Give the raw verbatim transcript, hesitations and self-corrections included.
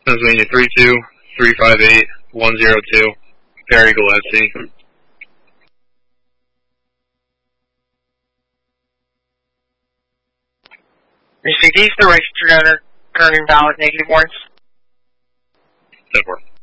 Pennsylvania three two three five eight one zero two. Perry Gillespie. Received East, the registered owner, current invalid, negative warrants. ten four.